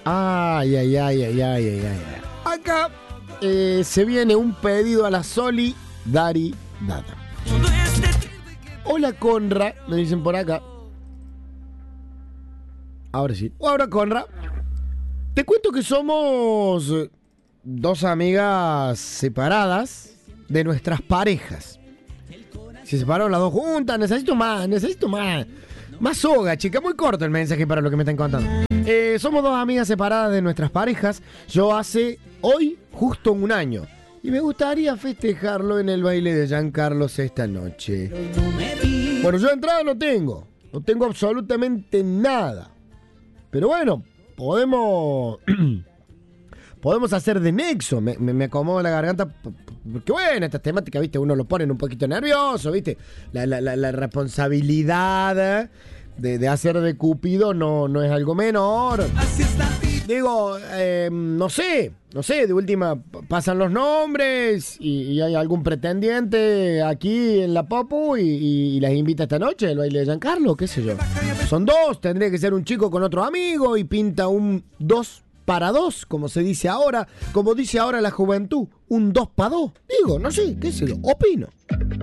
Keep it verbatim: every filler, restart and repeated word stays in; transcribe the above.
Ay, ay, ay, ay, ay, ay, ay. Acá eh, se viene un pedido a la Soli Dari Dada. Hola Conra, me dicen por acá. Ahora sí. Ahora Conra. Te cuento que somos dos amigas separadas de nuestras parejas. Se separaron las dos juntas. Necesito más, necesito más. Más soga, chica. Muy corto el mensaje para lo que me están contando. Eh, somos dos amigas separadas de nuestras parejas. Yo hace hoy justo un año. Y me gustaría festejarlo en el baile de Giancarlos esta noche. Bueno, yo de entrada no tengo. No tengo absolutamente nada. Pero bueno, podemos... podemos hacer de nexo. Me, me, me acomodo la garganta. Porque bueno, estas temáticas, viste, uno lo pone un poquito nervioso, viste. La, la, la, la responsabilidad de, de hacer de Cupido no, no es algo menor. Digo, eh, no sé, no sé, de última pasan los nombres y, y hay algún pretendiente aquí en la Popu y, y, y las invita esta noche al baile de Giancarlo, qué sé yo. Son dos, tendría que ser un chico con otro amigo y pinta un dos para dos, como se dice ahora, como dice ahora la juventud, un dos para dos. Digo, no sé, qué sé yo, opino.